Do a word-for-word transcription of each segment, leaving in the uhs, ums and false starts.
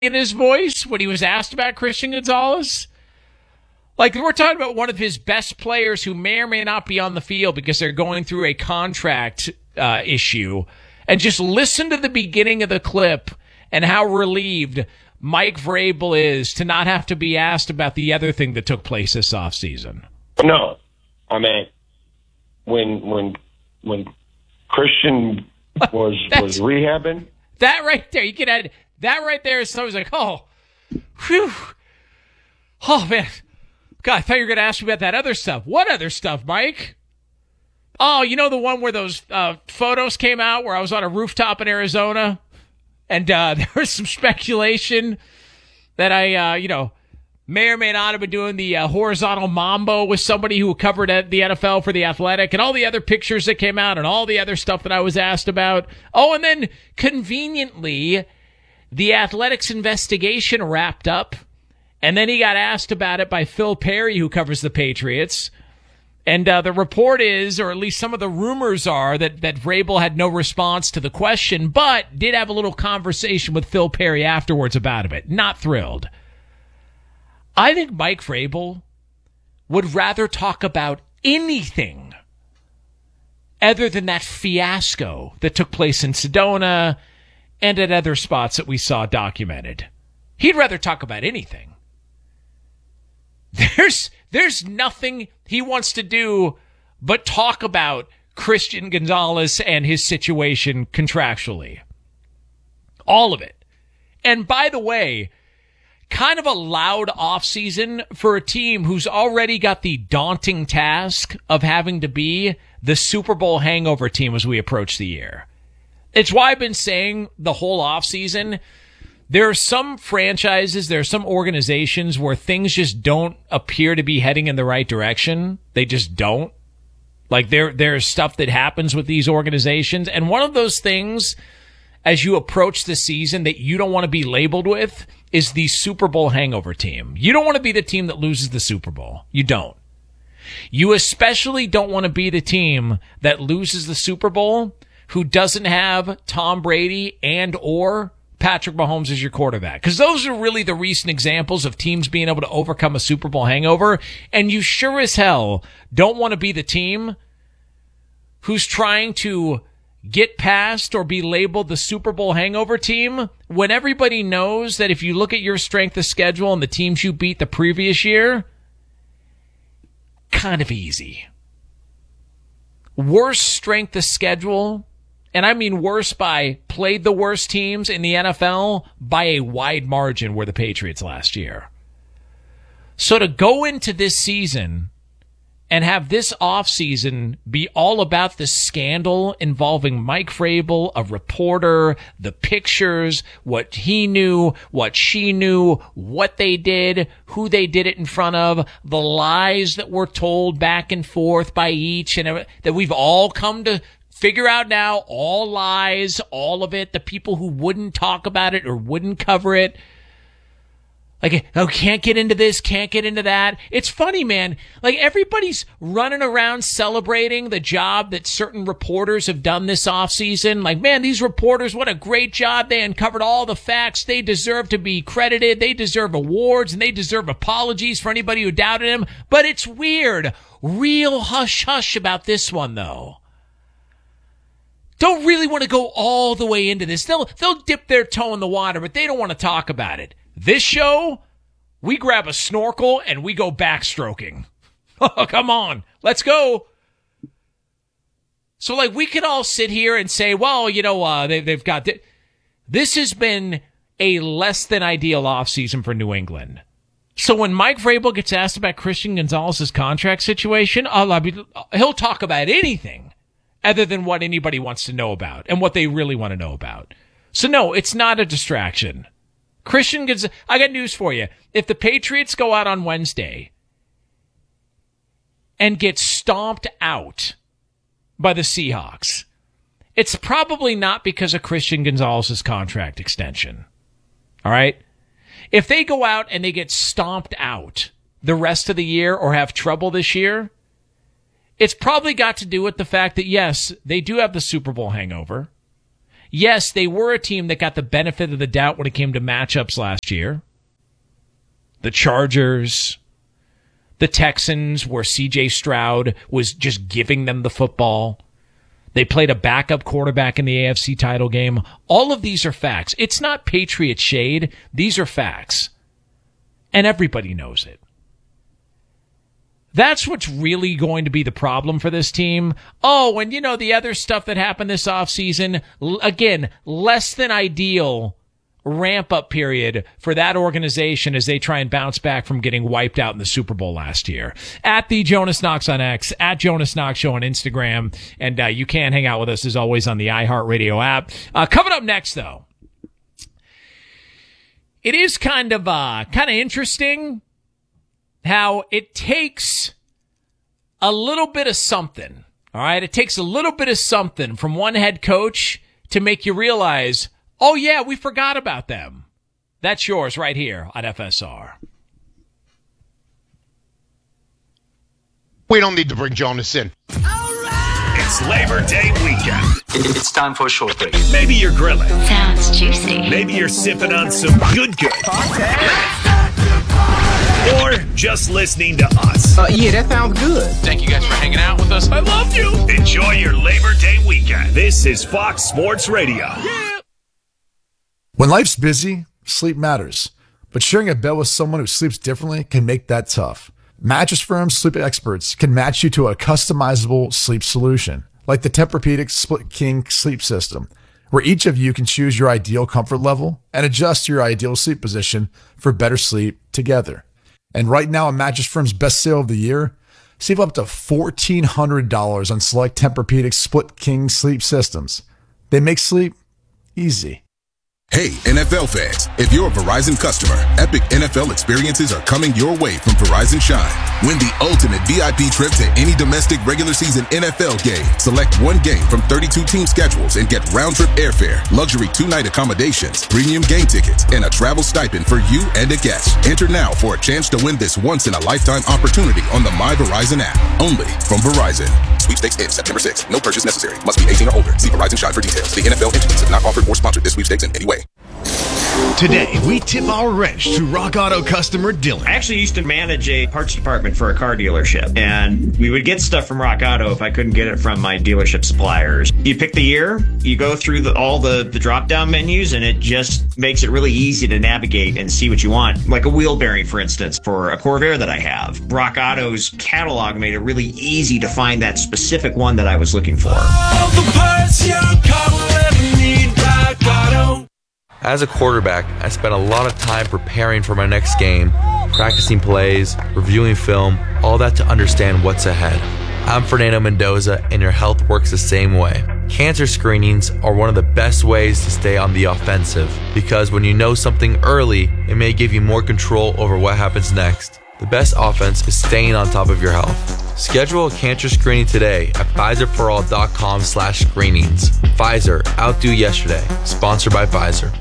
in his voice when he was asked about Christian Gonzalez? Like, we're talking about one of his best players who may or may not be on the field because they're going through a contract uh, issue. And just listen to the beginning of the clip and how relieved Mike Vrabel is to not have to be asked about the other thing that took place this offseason. No. I mean, when when when Christian was was rehabbing. That right there, you can add that right there. So I was like, oh, whew. Oh, man. God, I thought you were going to ask me about that other stuff. What other stuff, Mike? Oh, you know the one where those uh, photos came out where I was on a rooftop in Arizona? And uh, there was some speculation that I, uh, you know, may or may not have been doing the uh, horizontal mambo with somebody who covered the N F L for The Athletic, and all the other pictures that came out and all the other stuff that I was asked about. Oh, and then conveniently, The Athletic's investigation wrapped up, and then he got asked about it by Phil Perry, who covers the Patriots. And uh, the report is, or at least some of the rumors are, that, that Vrabel had no response to the question, but did have a little conversation with Phil Perry afterwards about it. Not thrilled. I think Mike Vrabel would rather talk about anything other than that fiasco that took place in Sedona and at other spots that we saw documented. He'd rather talk about anything. There's there's nothing he wants to do but talk about Christian Gonzalez and his situation contractually. All of it. And by the way, kind of a loud offseason for a team who's already got the daunting task of having to be the Super Bowl hangover team as we approach the year. It's why I've been saying the whole offseason, there are some franchises, there are some organizations where things just don't appear to be heading in the right direction. They just don't. Like, there, there's stuff that happens with these organizations. And one of those things, as you approach the season, that you don't want to be labeled with is the Super Bowl hangover team. You don't want to be the team that loses the Super Bowl. You don't. You especially don't want to be the team that loses the Super Bowl who doesn't have Tom Brady and or Patrick Mahomes as your quarterback. Because those are really the recent examples of teams being able to overcome a Super Bowl hangover. And you sure as hell don't want to be the team who's trying to get past or be labeled the Super Bowl hangover team when everybody knows that if you look at your strength of schedule and the teams you beat the previous year, kind of easy. Worst strength of schedule, and I mean worse by played the worst teams in the N F L by a wide margin were the Patriots last year. So to go into this season and have this offseason be all about the scandal involving Mike Vrabel, a reporter, the pictures, what he knew, what she knew, what they did, who they did it in front of, the lies that were told back and forth by each, and that we've all come to figure out now, all lies, all of it, the people who wouldn't talk about it or wouldn't cover it. Like, oh, can't get into this, can't get into that. It's funny, man. Like, everybody's running around celebrating the job that certain reporters have done this offseason. Like, man, these reporters, what a great job. They uncovered all the facts. They deserve to be credited. They deserve awards, and they deserve apologies for anybody who doubted them. But it's weird. Real hush-hush about this one, though. Don't really want to go all the way into this. They'll, they'll dip their toe in the water, but they don't want to talk about it. This show, we grab a snorkel and we go backstroking. Oh, come on. Let's go. So, like, we could all sit here and say, well, you know, uh, they, they've got... Th- this has been a less than ideal offseason for New England. So when Mike Vrabel gets asked about Christian Gonzalez's contract situation, I'll, I'll be, he'll talk about anything other than what anybody wants to know about and what they really want to know about. So, no, it's not a distraction. Christian Gonzalez, I got news for you. If the Patriots go out on Wednesday and get stomped out by the Seahawks, it's probably not because of Christian Gonzalez's contract extension. All right? If they go out and they get stomped out the rest of the year or have trouble this year, it's probably got to do with the fact that, yes, they do have the Super Bowl hangover. Yes, they were a team that got the benefit of the doubt when it came to matchups last year. The Chargers, the Texans, where C J Stroud was just giving them the football. They played a backup quarterback in the A F C title game. All of these are facts. It's not Patriot shade. These are facts. And everybody knows it. That's what's really going to be the problem for this team. Oh, and you know, the other stuff that happened this offseason, again, less than ideal ramp-up period for that organization as they try and bounce back from getting wiped out in the Super Bowl last year. At the Jonas Knox on X, at Jonas Knox Show on Instagram, and uh, you can hang out with us as always on the iHeartRadio app. Uh, coming up next, though, it is kind of uh, kind of interesting how it takes a little bit of something, all right? It takes a little bit of something from one head coach to make you realize, oh, yeah, we forgot about them. That's yours right here on F S R. We don't need to bring Jonas in. All right! It's Labor Day weekend. It's time for a short break. Maybe you're grilling. Sounds juicy. Maybe you're sipping on some good good. Or just listening to us. Uh, yeah, that sounds good. Thank you guys for hanging out with us. I love you. Enjoy your Labor Day weekend. This is Fox Sports Radio. Yeah. When life's busy, sleep matters. But sharing a bed with someone who sleeps differently can make that tough. Mattress Firm's sleep experts can match you to a customizable sleep solution, like the Tempur-Pedic Split King sleep system, where each of you can choose your ideal comfort level and adjust your ideal sleep position for better sleep together. And right now, a Mattress Firm's best sale of the year, save up to fourteen hundred dollars on select Tempur-Pedic Split King sleep systems. They make sleep easy. Hey, N F L fans, if you're a Verizon customer, epic N F L experiences are coming your way from Verizon Shine. Win the ultimate V I P trip to any domestic regular season N F L game. Select one game from thirty-two team schedules and get round-trip airfare, luxury two-night accommodations, premium game tickets, and a travel stipend for you and a guest. Enter now for a chance to win this once-in-a-lifetime opportunity on the My Verizon app. Only from Verizon. Sweepstakes ends September sixth. No purchase necessary. Must be eighteen or older. See Verizon Shine for details. The N F L entities have not offered or sponsored this sweepstakes in any way. Today, we tip our wrench to Rock Auto customer Dylan. I actually used to manage a parts department for a car dealership, and we would get stuff from Rock Auto if I couldn't get it from my dealership suppliers. You pick the year, you go through the, all the, the drop-down menus, and it just makes it really easy to navigate and see what you want. Like a wheel bearing, for instance, for a Corvair that I have. Rock Auto's catalog made it really easy to find that specific one that I was looking for. All the parts your car will ever need, Rock Auto. As a quarterback, I spent a lot of time preparing for my next game, practicing plays, reviewing film, all that to understand what's ahead. I'm Fernando Mendoza, and your health works the same way. Cancer screenings are one of the best ways to stay on the offensive, because when you know something early, it may give you more control over what happens next. The best offense is staying on top of your health. Schedule a cancer screening today at Pfizer for all dot com slash screenings. Pfizer, outdo yesterday. Sponsored by Pfizer.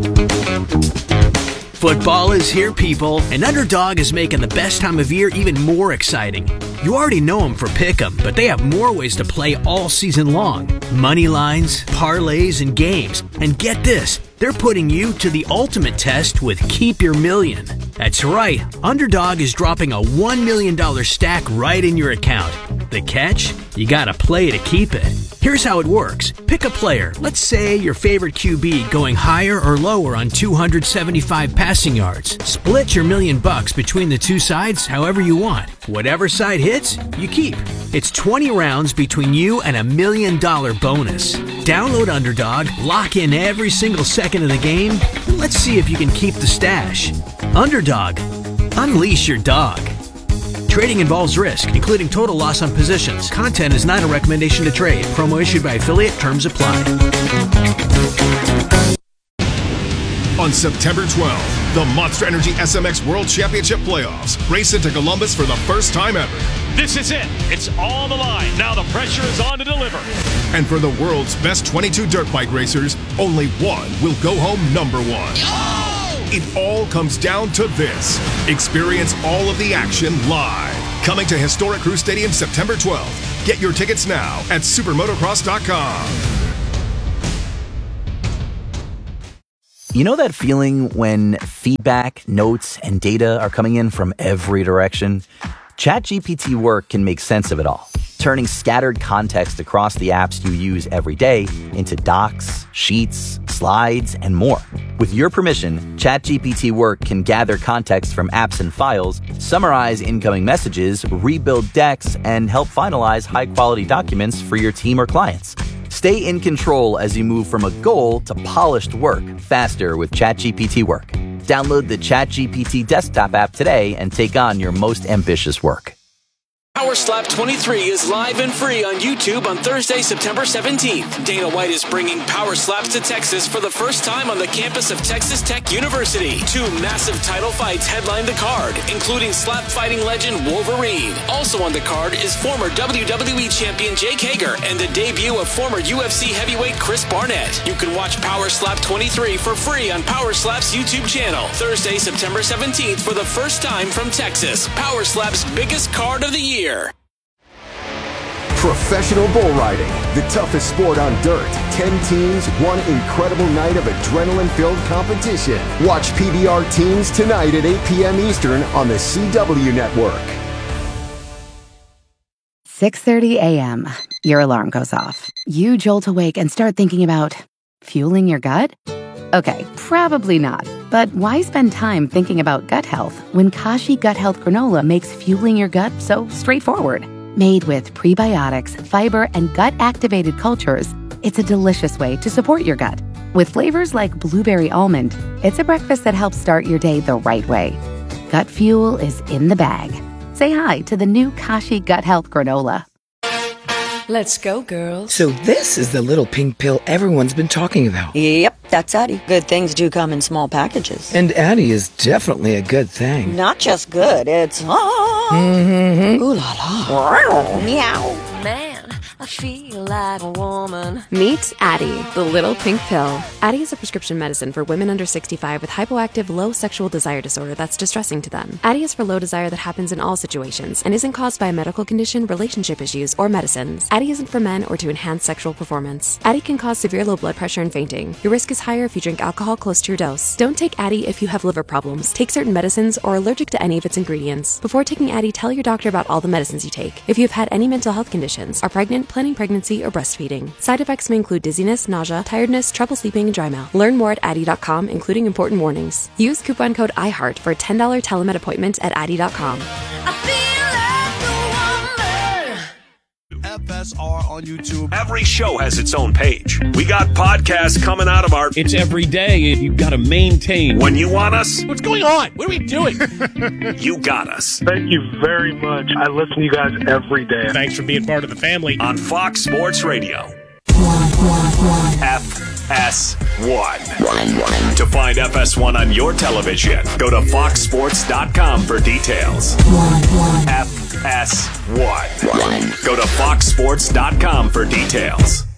Football is here, people, and Underdog is making the best time of year even more exciting. You already know them for Pick'em, but they have more ways to play all season long. Money lines, parlays, and games. And get this, they're putting you to the ultimate test with Keep Your Million. That's right, Underdog is dropping a one million dollars stack right in your account. The catch? You gotta play to keep it. Here's how it works. Pick a player, let's say your favorite Q B, going higher or lower on two hundred seventy-five passing yards. Split your million bucks between the two sides however you want. Whatever side hits, you keep. It's twenty rounds between you and a million dollar bonus. Download Underdog, lock in every single second of the game, and let's see if you can keep the stash. Underdog. Unleash your dog. Trading involves risk, including total loss on positions. Content is not a recommendation to trade. Promo issued by affiliate. Terms apply. On September twelfth, the Monster Energy S M X World Championship Playoffs race into Columbus for the first time ever. This is it. It's on the line. Now the pressure is on to deliver. And for the world's best twenty-two dirt bike racers, only one will go home number one. Oh! It all comes down to this. Experience all of the action live. Coming to Historic Crew Stadium September twelfth. Get your tickets now at supermotocross dot com. You know that feeling when feedback, notes, and data are coming in from every direction? ChatGPT Work can make sense of it all, turning scattered context across the apps you use every day into docs, sheets, slides, and more. With your permission, ChatGPT Work can gather context from apps and files, summarize incoming messages, rebuild decks, and help finalize high-quality documents for your team or clients. Stay in control as you move from a goal to polished work faster with ChatGPT Work. Download the ChatGPT desktop app today and take on your most ambitious work. Power Slap twenty-three is live and free on YouTube on Thursday, September seventeenth. Dana White is bringing Power Slaps to Texas for the first time on the campus of Texas Tech University. Two massive title fights headline the card, including slap fighting legend Wolverine. Also on the card is former W W E champion Jake Hager and the debut of former U F C heavyweight Chris Barnett. You can watch Power Slap twenty-three for free on Power Slap's YouTube channel. Thursday, September seventeenth for the first time from Texas. Power Slap's biggest card of the year. Professional bull riding, the toughest sport on dirt. Ten teams, one incredible night of adrenaline-filled competition. Watch P B R Teams tonight at eight p.m. Eastern on the C W Network. six thirty a.m. Your alarm goes off. You jolt awake and start thinking about fueling your gut? Okay, probably not. But why spend time thinking about gut health when Kashi Gut Health Granola makes fueling your gut so straightforward? Made with prebiotics, fiber, and gut-activated cultures, it's a delicious way to support your gut. With flavors like blueberry almond, it's a breakfast that helps start your day the right way. Gut fuel is in the bag. Say hi to the new Kashi Gut Health Granola. Let's go, girls. So this is the little pink pill everyone's been talking about. Yep, that's Addie. Good things do come in small packages. And Addie is definitely a good thing. Not just good, it's... Ah. Mm-hmm. Ooh la la. Meow. Man, I feel like a woman. Meet Addie, the little pink pill. Addie is a prescription medicine for women under sixty-five with hypoactive low sexual desire disorder that's distressing to them. Addie is for low desire that happens in all situations and isn't caused by a medical condition, relationship issues, or medicines. Addie isn't for men or to enhance sexual performance. Addie can cause severe low blood pressure and fainting. Your risk is higher if you drink alcohol close to your dose. Don't take Addie if you have liver problems, take certain medicines, or are allergic to any of its ingredients. Before taking Addie, tell your doctor about all the medicines you take. If you have had any mental health conditions, are pregnant, planning pregnancy, or breastfeeding. Side effects may include dizziness, nausea, tiredness, trouble sleeping, and dry mouth. Learn more at Addie dot com, including important warnings. Use coupon code iHeart for a ten dollars telemed appointment at Addie dot com. F S R on YouTube. Every show has its own page. We got podcasts coming out of our... It's every day. You've got to maintain. When you want us... What's going on? What are we doing? You got us. Thank you very much. I listen to you guys every day. Thanks for being part of the family. On Fox Sports Radio. F S one. To find F S one on your television, go to fox sports dot com for details. F S one. Go to fox sports dot com for details.